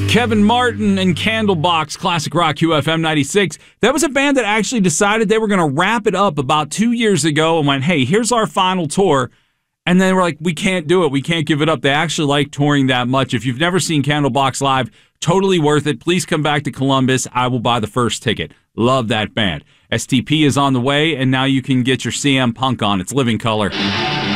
Kevin Martin and Candlebox, Classic Rock QFM 96. That was a band that actually decided they were going to wrap it up about 2 years ago and went, hey, here's our final tour. And then we're like, we can't do it. We can't give it up. They actually like touring that much. If you've never seen Candlebox live, totally worth it. Please come back to Columbus. I will buy the first ticket. Love that band. STP is on the way, and now you can get your CM Punk on. It's Living Color.